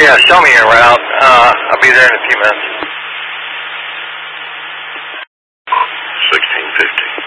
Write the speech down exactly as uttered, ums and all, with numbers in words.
Yeah, show me your route. Uh, I'll be there in a few minutes. sixteen fifty.